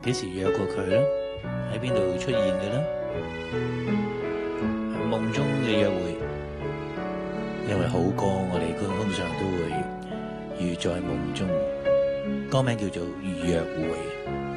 幾時約過佢咧？喺邊度出現嘅咧？夢中嘅約會，因為好歌我哋通常都會遇在夢中，歌名叫做《約會》。